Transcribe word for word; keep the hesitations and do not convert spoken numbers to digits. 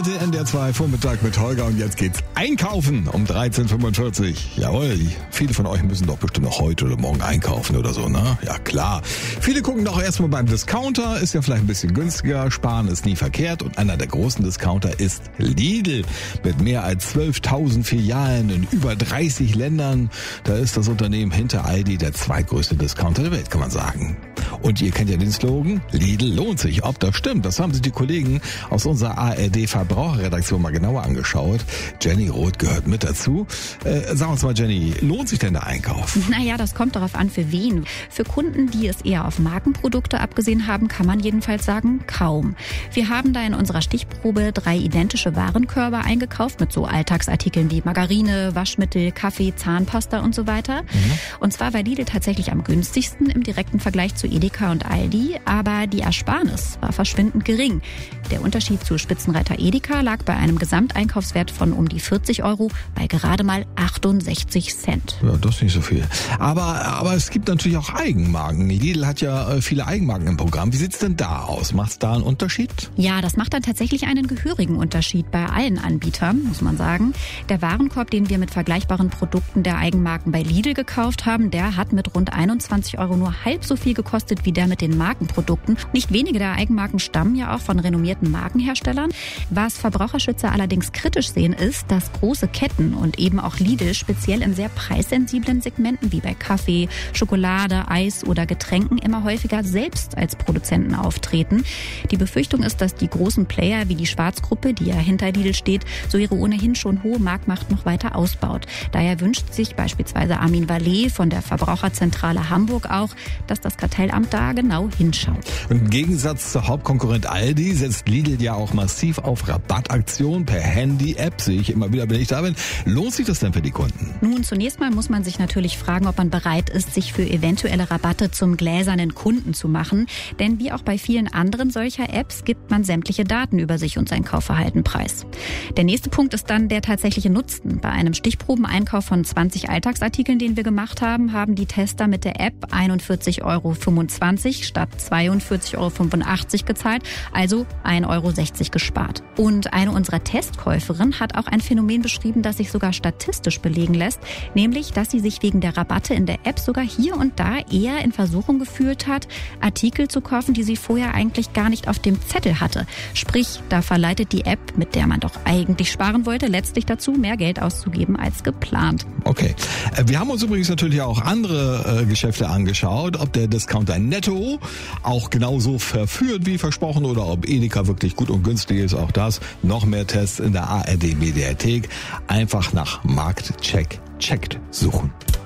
heute N D R zwei Vormittag mit Holger und jetzt geht's einkaufen um dreizehn Uhr fünfundvierzig. Jawohl, viele von euch müssen doch bestimmt noch heute oder morgen einkaufen oder so, ne? Ja klar. Viele gucken doch erstmal beim Discounter, ist ja vielleicht ein bisschen günstiger, sparen ist nie verkehrt und einer der großen Discounter ist Lidl mit mehr als zwölftausend Filialen in über dreißig Ländern. Da ist das Unternehmen hinter Aldi der zweitgrößte Discounter der Welt, kann man sagen. Und ihr kennt ja den Slogan, Lidl lohnt sich. Ob das stimmt, das haben sich die Kollegen aus unserer A R D-Verbraucherredaktion mal genauer angeschaut. Jenny Roth gehört mit dazu. Äh, sag uns mal, Jenny, lohnt sich denn der Einkauf? Naja, das kommt darauf an, für wen. Für Kunden, die es eher auf Markenprodukte abgesehen haben, kann man jedenfalls sagen, kaum. Wir haben da in unserer Stichprobe drei identische Warenkörbe eingekauft mit so Alltagsartikeln wie Margarine, Waschmittel, Kaffee, Zahnpasta und so weiter. Mhm. Und zwar war Lidl tatsächlich am günstigsten im direkten Vergleich zu Edeka und Aldi, aber die Ersparnis war verschwindend gering. Der Unterschied zu Spitzenreiter Edeka lag bei einem Gesamteinkaufswert von um die vierzig Euro bei gerade mal achtundsechzig Cent. Ja, das ist nicht so viel. Aber, aber es gibt natürlich auch Eigenmarken. Lidl hat ja viele Eigenmarken im Programm. Wie sieht's denn da aus? Macht's da einen Unterschied? Ja, das macht dann tatsächlich einen gehörigen Unterschied bei allen Anbietern, muss man sagen. Der Warenkorb, den wir mit vergleichbaren Produkten der Eigenmarken bei Lidl gekauft haben, der hat mit rund einundzwanzig Euro nur halb so viel gekostet wie der mit den Markenprodukten. Nicht wenige der Eigenmarken stammen ja auch von renommierten Markenherstellern. Was Verbraucherschützer allerdings kritisch sehen, ist, dass große Ketten und eben auch Lidl speziell in sehr preissensiblen Segmenten wie bei Kaffee, Schokolade, Eis oder Getränken immer häufiger selbst als Produzenten auftreten. Die Befürchtung ist, dass die großen Player wie die Schwarzgruppe, die ja hinter Lidl steht, so ihre ohnehin schon hohe Marktmacht noch weiter ausbaut. Daher wünscht sich beispielsweise Armin Vallet von der Verbraucherzentrale Hamburg auch, dass das Kartellamt da genau hinschaut. Im Gegensatz zur Hauptkonkurrent Aldi setzt Lidl ja auch massiv auf Rabattaktionen per Handy-App, sehe ich immer wieder, wenn ich da bin. Lohnt sich das denn für die Kunden? Nun, zunächst mal muss man sich natürlich fragen, ob man bereit ist, sich für eventuelle Rabatte zum gläsernen Kunden zu machen. Denn wie auch bei vielen anderen solcher Apps gibt man sämtliche Daten über sich und sein Kaufverhalten preis. Der nächste Punkt ist dann der tatsächliche Nutzen. Bei einem Stichprobeneinkauf von zwanzig Alltagsartikeln, den wir gemacht haben, haben die Tester mit der App einundvierzig Euro fünfundzwanzig statt zweiundvierzig Euro fünfundachtzig gezahlt, also ein Euro sechzig gespart. Und eine unserer Testkäuferinnen hat auch ein Phänomen beschrieben, das sich sogar statistisch belegen lässt, nämlich, dass sie sich wegen der Rabatte in der App sogar hier und da eher in Versuchung gefühlt hat, Artikel zu kaufen, die sie vorher eigentlich gar nicht auf dem Zettel hatte. Sprich, da verleitet die App, mit der man doch eigentlich sparen wollte, letztlich dazu, mehr Geld auszugeben als geplant. Okay. Wir haben uns übrigens natürlich auch andere äh, Geschäfte angeschaut, ob der Discounter Netto auch genauso verführt wie versprochen oder ob Edeka wirklich gut und günstig ist. Auch das, noch mehr Tests in der A R D Mediathek. Einfach nach Marktcheck checkt suchen.